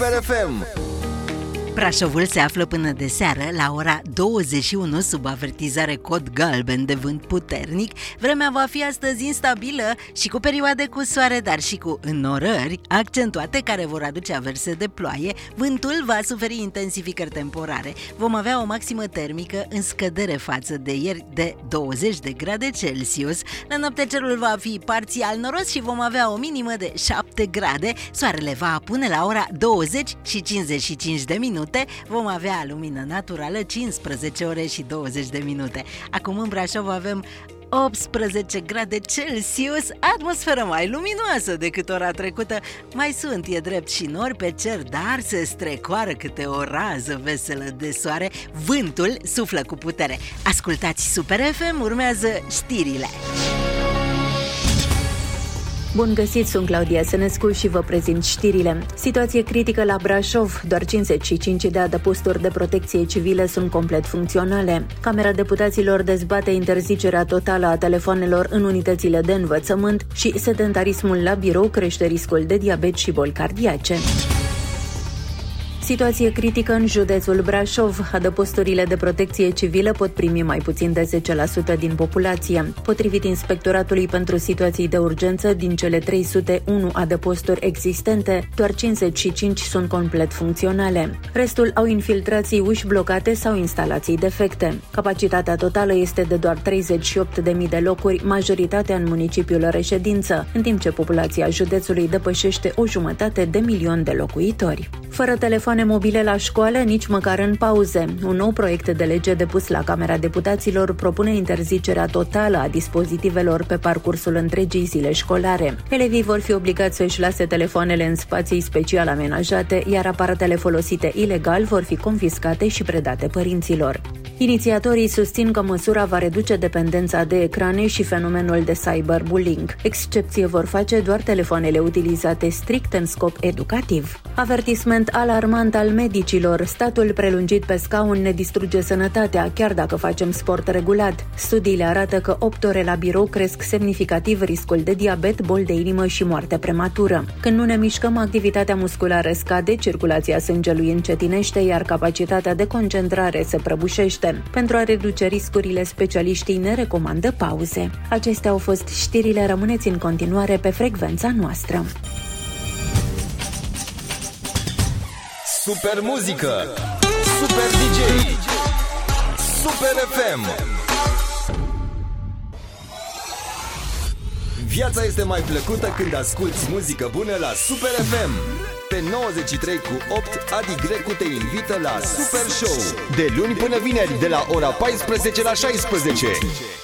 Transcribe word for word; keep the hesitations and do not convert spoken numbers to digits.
Super F M. Brașovul se află până de seară la ora douăzeci și unu sub avertizare cod galben de vânt puternic. Vremea va fi astăzi instabilă și cu perioade cu soare, dar și cu înnorări accentuate care vor aduce averse de ploaie. Vântul va suferi intensificări temporare. Vom avea o maximă termică în scădere față de ieri de douăzeci de grade Celsius. La noapte cerul va fi parțial noros și vom avea o minimă de șapte grade. Soarele va apune la ora douăzeci și cincizeci și cinci de minute. Vom avea lumină naturală cincisprezece ore și douăzeci de minute. Acum în Brașov avem optsprezece grade Celsius, atmosferă mai luminoasă decât ora trecută. Mai sunt, e drept, și nori pe cer, dar se strecoară câte o rază veselă de soare. Vântul suflă cu putere. Ascultați Super F M, urmează știrile. Bun găsit, sunt Claudia Sănescu și vă prezint știrile. Situație critică la Brașov. Doar cincizeci și cinci de adăposturi de protecție civilă sunt complet funcționale. Camera Deputaților dezbate interzicerea totală a telefoanelor în unitățile de învățământ și sedentarismul la birou crește riscul de diabet și boli cardiace. Situație critică în județul Brașov. Adăposturile de protecție civilă pot primi mai puțin de zece la sută din populație. Potrivit Inspectoratului pentru Situații de Urgență, din cele trei sute unu adăposturi existente, doar cincizeci și cinci sunt complet funcționale. Restul au infiltrații, uși blocate sau instalații defecte. Capacitatea totală este de doar treizeci și opt de mii de locuri, majoritatea în municipiul reședință, în timp ce populația județului depășește o jumătate de milion de locuitori. Fără telefoane mobile la școală, nici măcar în pauze. Un nou proiect de lege depus la Camera Deputaților propune interzicerea totală a dispozitivelor pe parcursul întregii zile școlare. Elevii vor fi obligați să-și lase telefoanele în spații special amenajate, iar aparatele folosite ilegal vor fi confiscate și predate părinților. Inițiatorii susțin că măsura va reduce dependența de ecrane și fenomenul de cyberbullying. Excepție vor face doar telefoanele utilizate strict în scop educativ. Avertisment alarmant al medicilor. Statul prelungit pe scaun ne distruge sănătatea, chiar dacă facem sport regulat. Studiile arată că opt ore la birou cresc semnificativ riscul de diabet, boli de inimă și moarte prematură. Când nu ne mișcăm, activitatea musculară scade, circulația sângelui încetinește, iar capacitatea de concentrare se prăbușește. Pentru a reduce riscurile, specialiștii ne recomandă pauze. Acestea au fost știrile, rămâneți în continuare pe frecvența noastră. Super muzică, super D J, Super F M. Viața este mai plăcută când asculti muzică bună la Super F M. Pe nouăzeci și trei cu opt, Adi Grecu te invită la Super Show de luni până vineri de la ora paisprezece la șaisprezece.